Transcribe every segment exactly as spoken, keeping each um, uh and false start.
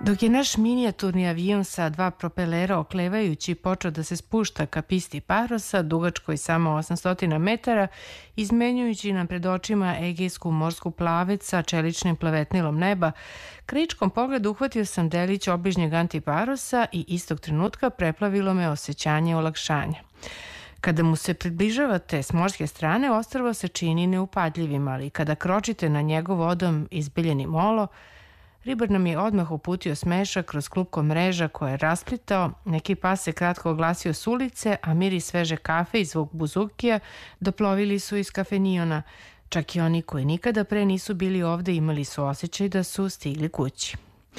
Dok je naš minijaturni avion sa dva propelera oklevajući počeo da se spušta ka pisti Parosa, dugačkoj samo osamsto metara, izmenjujući nam pred očima egejsku morsku plavec sa čeličnim plavetnilom neba, kraičkom pogledu uhvatio sam delić obližnjeg Antiparosa i istog trenutka preplavilo me osjećanje olakšanja. Kada mu se približavate s morske strane, ostrvo se čini neupadljivim, ali kada kročite na njegov vodom izbiljeni molo, ribar nam je odmah uputio smešak kroz klupko mreža koje je rasplitao, neki pas se kratko oglasio s ulice, a miris sveže kafe i zvuk buzukija doplovili su iz kafeniona. Čak i oni koji nikada pre nisu bili ovde imali su osjećaj da su stigli kući.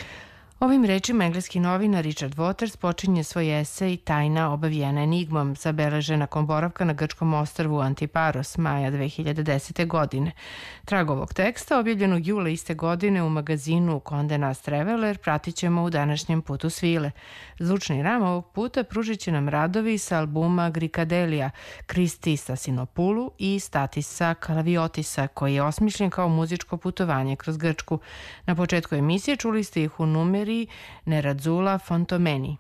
Ovim rečima engleski novinar Richard Waters počinje svoj esej Tajna obavijena enigmom, zabeležena nakon boravka na grčkom ostrvu Antiparos maja dve hiljade desete. godine. Trag ovog teksta, objavljenog jula iste godine u magazinu Condé Nast Traveler, pratit ćemo u današnjem putu svile. Zvučni ram ovog puta pružit će nam radovi sa albuma Grikadelija, Kristi Stasinopoulou i Statisa Kalaviotisa, koji je osmišljen kao muzičko putovanje kroz Grčku. Na početku emisije čuli ste ih u numeri Neradzula Fontomeni.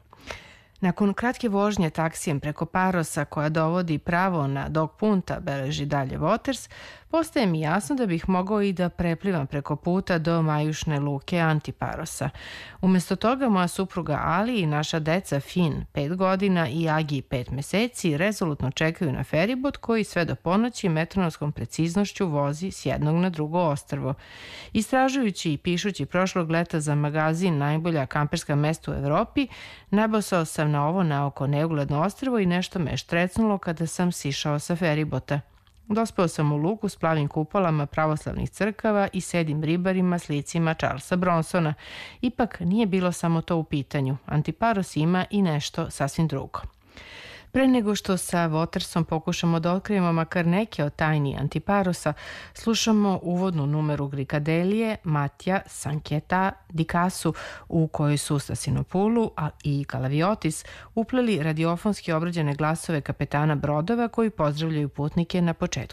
Nakon kratke vožnje taksijem preko Parosa koja dovodi pravo na Dog Punta, beleži dalje Waters, postaje mi jasno da bih mogao i da preplivam preko puta do majušne luke Antiparosa. Umesto toga moja supruga Ali i naša deca Fin, pet godina, i Agi, pet meseci, rezolutno čekaju na feribot koji sve do ponoći metronomskom preciznošću vozi s jednog na drugo ostrvo. Istražujući i pišući prošlog leta za magazin Najbolja kamperska mesta u Evropi, nabasao sam na ovo naoko neugledno ostrvo i nešto me je štrecnulo kada sam sišao sa feribota. Dospeo sam u luku s plavim kupolama pravoslavnih crkava i sedim ribarima s licima Charlesa Bronsona. Ipak nije bilo samo to u pitanju. Antiparos ima i nešto sasvim drugo. Pre nego što sa Watersom pokušamo da otkrijemo makar neke od tajni Antiparosa, slušamo uvodnu numeru Grikadelije Matija Sanketa Dikasu, u kojoj su Stasinopoulou i Kalaviotis upleli radiofonski obrađene glasove kapetana brodova koji pozdravljaju putnike na početku